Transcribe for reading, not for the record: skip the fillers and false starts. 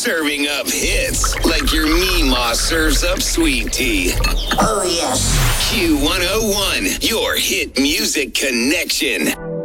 Serving up hits like your Meemaw serves up sweet tea. Oh, yes. Q101, your hit music connection.